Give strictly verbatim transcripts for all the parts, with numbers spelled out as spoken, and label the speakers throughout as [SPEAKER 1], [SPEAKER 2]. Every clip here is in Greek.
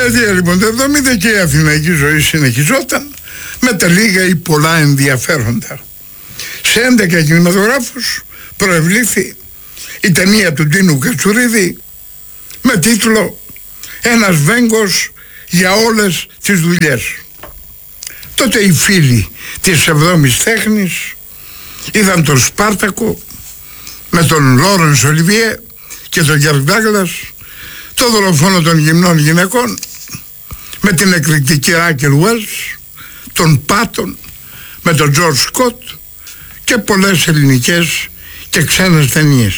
[SPEAKER 1] δεκαετία λοιπόν του εβδομήντα και η αθηναϊκή ζωή συνεχιζόταν με τα λίγα ή πολλά ενδιαφέροντα. Σε έντεκα κινηματογράφους προευλήθη η ταινία του Ντίνου Κατσουρίδη με τίτλο «Ένας βέγκος για όλες τις δουλειές». Τότε οι φίλοι της εβδόμης τέχνης είδαν τον Σπάρτακο με τον Λόρενς Ολιβιέ και τον Κέρκ Ντάγκλας, το δολοφόνο των γυμνών γυναικών με την εκρηκτική Ράκελ Βέλς, τον Πάτον με τον Τζορτζ Σκοτ και πολλές ελληνικές και ξένες ταινίες.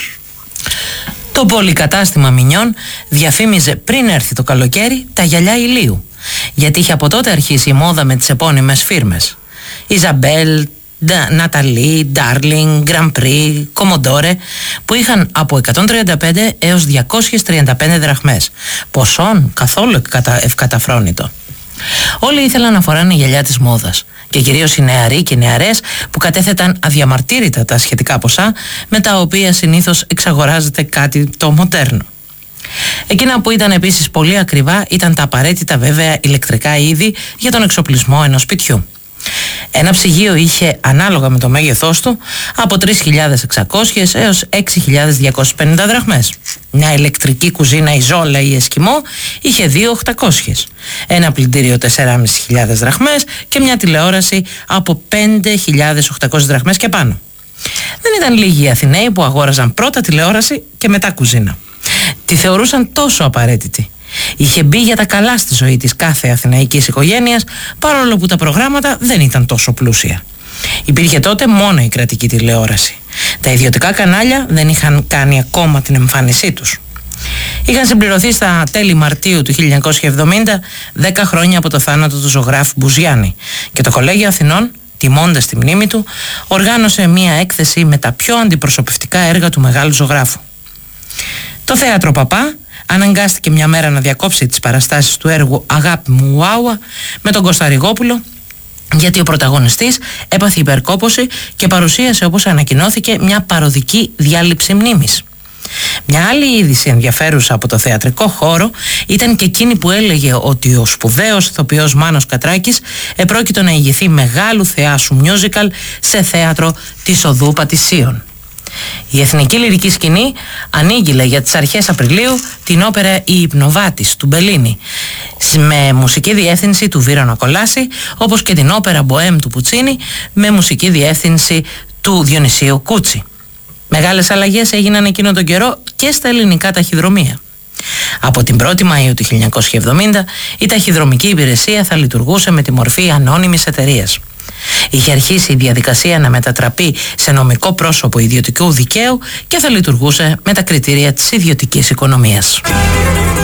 [SPEAKER 2] Το πολυκατάστημα Μινιόν διαφήμιζε πριν έρθει το καλοκαίρι τα γυαλιά ηλίου, γιατί είχε από τότε αρχίσει η μόδα με τις επώνυμες φίρμες Ιζαμπέλ, Ναταλή, Ντάρλινγκ, Γκραν Πρι, Κομοντόρε, που είχαν από εκατόν τριάντα πέντε έως διακόσιες τριάντα πέντε δραχμές, ποσόν καθόλου ευκαταφρόνητο. Όλοι ήθελαν να φοράνε γυαλιά της μόδας, και κυρίως οι νεαροί και οι νεαρές που κατέθεταν αδιαμαρτύρητα τα σχετικά ποσά, με τα οποία συνήθως εξαγοράζεται κάτι το μοντέρνο. Εκείνα που ήταν επίσης πολύ ακριβά ήταν τα απαραίτητα βέβαια ηλεκτρικά είδη για τον εξοπλισμό ενός σπιτιού. Ένα ψυγείο είχε, ανάλογα με το μέγεθός του, από τρεις χιλιάδες εξακόσιες έως έξι χιλιάδες διακόσιες πενήντα δραχμές. Μια ηλεκτρική κουζίνα Ιζόλα ή Εσκιμό είχε δύο χιλιάδες οκτακόσιες. Ένα πλυντήριο τέσσερις χιλιάδες πεντακόσιες δραχμές και μια τηλεόραση από πέντε χιλιάδες οκτακόσιες δραχμές και πάνω. Δεν ήταν λίγοι οι Αθηναίοι που αγόραζαν πρώτα τηλεόραση και μετά κουζίνα. Τη θεωρούσαν τόσο απαραίτητη. Είχε μπει για τα καλά στη ζωή της κάθε αθηναϊκής οικογένειας, παρόλο που τα προγράμματα δεν ήταν τόσο πλούσια. Υπήρχε τότε μόνο η κρατική τηλεόραση. Τα ιδιωτικά κανάλια δεν είχαν κάνει ακόμα την εμφάνισή τους. Είχαν συμπληρωθεί στα τέλη Μαρτίου του χίλια εννιακόσια εβδομήντα, δέκα χρόνια από το θάνατο του ζωγράφου Μπουζιάννη, και το Κολέγιο Αθηνών, τιμώντας τη μνήμη του, οργάνωσε μία έκθεση με τα πιο αντιπροσωπευτικά έργα του μεγάλου ζωγράφου. Το Θέατρο Παπά αναγκάστηκε μια μέρα να διακόψει τις παραστάσεις του έργου «Αγάπη μου Ουάουα» με τον Κωνσταριγόπουλο, γιατί ο πρωταγωνιστής έπαθε υπερκόπωση και παρουσίασε, όπως ανακοινώθηκε, μια παροδική διάλειψη μνήμης. Μια άλλη είδηση ενδιαφέρουσα από το θεατρικό χώρο ήταν και εκείνη που έλεγε ότι ο σπουδαίος ηθοποιός Μάνος Κατράκης επρόκειτο να ηγηθεί μεγάλου θεάσου μιούζικαλ σε θέατρο της Οδού Πατησίων. Η Εθνική Λυρική Σκηνή ανήγγειλε για τις αρχές Απριλίου την όπερα «Η Υπνοβάτης» του Μπελίνι, με μουσική διεύθυνση του Βίρονα Κολάση, όπως και την όπερα «Μποέμ» του Πουτσίνι με μουσική διεύθυνση του Διονυσίου Κούτσι. Μεγάλες αλλαγές έγιναν εκείνο τον καιρό και στα ελληνικά ταχυδρομεία. Από την πρώτη Μαΐου του χίλια εννιακόσια εβδομήντα η ταχυδρομική υπηρεσία θα λειτουργούσε με τη μορφή ανώνυμης εταιρείας. Είχε αρχίσει η διαδικασία να μετατραπεί σε νομικό πρόσωπο ιδιωτικού δικαίου και θα λειτουργούσε με τα κριτήρια της ιδιωτικής οικονομίας.